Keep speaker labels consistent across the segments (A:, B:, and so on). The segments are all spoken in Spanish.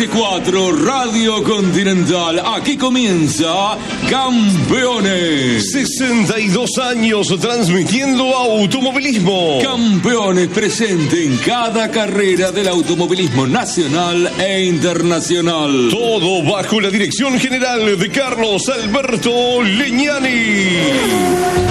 A: RC4 Radio Continental. Aquí comienza Campeones.
B: 62 años transmitiendo automovilismo.
A: Campeones presente en cada carrera del automovilismo nacional e internacional.
B: Todo bajo la dirección general de Carlos Alberto Legnani.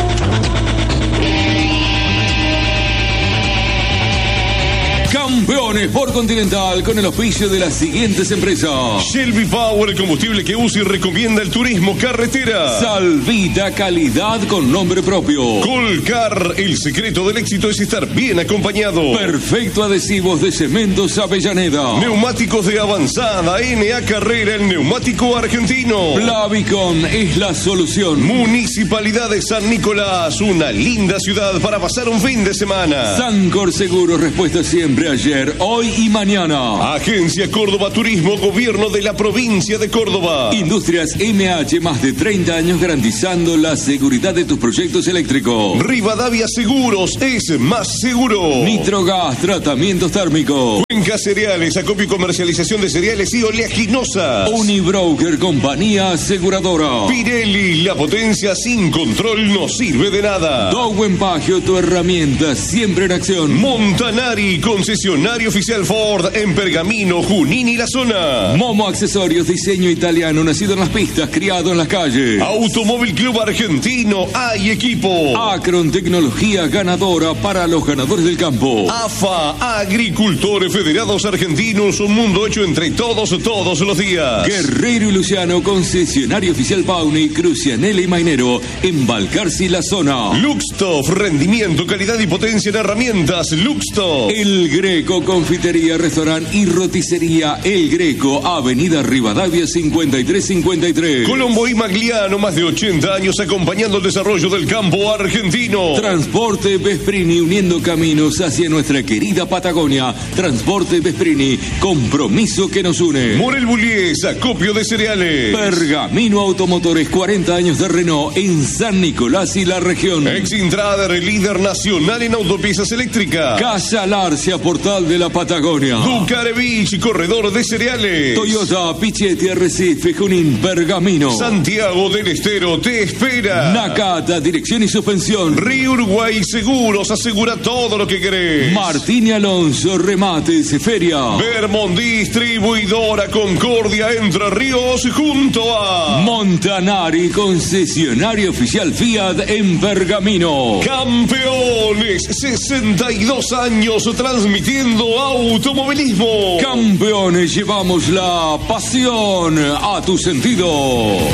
A: Campeones por Continental con el auspicio de las siguientes empresas:
B: Shelby Power, el combustible que usa y recomienda el turismo carretera.
A: Salvita, calidad con nombre propio.
B: Colcar, el secreto del éxito es estar bien acompañado.
A: Perfecto Adhesivos de Cementos Avellaneda.
B: Neumáticos de avanzada, NA Carrera, el neumático argentino.
A: Plavicon es la solución.
B: Municipalidad de San Nicolás, una linda ciudad para pasar un fin de semana.
A: Sancor Seguros, respuesta siempre ayer, hoy y mañana.
B: Agencia Córdoba Turismo, Gobierno de la Provincia de Córdoba.
A: Industrias MH, más de 30 años garantizando la seguridad de tus proyectos eléctricos.
B: Rivadavia Seguros es más seguro.
A: Nitrogas, tratamientos térmicos.
B: Cuenca Cereales, acopio y comercialización de cereales y oleaginosas.
A: Unibroker, compañía aseguradora.
B: Pirelli, la potencia sin control no sirve de nada.
A: Dowen Pagio, tu herramienta siempre en acción.
B: Montanari, concesionario oficial Ford en Pergamino, Junín y la zona.
A: Momo Accesorios, diseño italiano, nacido en las pistas, criado en las calles.
B: Automóvil Club Argentino, hay equipo.
A: Acron, tecnología ganadora para los ganadores del campo.
B: AFA, Agricultores Federados Argentinos, un mundo hecho entre todos los días.
A: Guerrero y Luciano, concesionario oficial Pauni, Crucianelli y Mainero, en Balcarce y la zona.
B: Luxtof, rendimiento, calidad y potencia en herramientas. Luxtof.
A: El Greco, confitería, restaurante y roticería El Greco, Avenida Rivadavia 5353.
B: Colombo y Magliano, más de 80 años acompañando el desarrollo del campo argentino.
A: Transporte Vesprini, uniendo caminos hacia nuestra querida Patagonia. Transporte Vesprini, compromiso que nos une.
B: Morel Bullies, acopio de cereales.
A: Pergamino Automotores, 40 años de Renault en San Nicolás y la región.
B: Exintrader, líder nacional en autopiezas eléctricas.
A: Casa Larcia, portal de la Patagonia.
B: Ducarevich, corredor de cereales.
A: Toyota, Pichetti, Arrecife, Junín, Pergamino.
B: Santiago del Estero te espera.
A: Nakata, dirección y suspensión.
B: Río Uruguay Seguros, asegura todo lo que querés.
A: Martín y Alonso, remates, feria.
B: Vermont, distribuidora Concordia, Entre Ríos, junto a
A: Montanari, concesionario oficial Fiat en Pergamino.
B: Campeones, 62 años transmitiendo automovilismo.
A: Campeones, llevamos la pasión a tu sentido.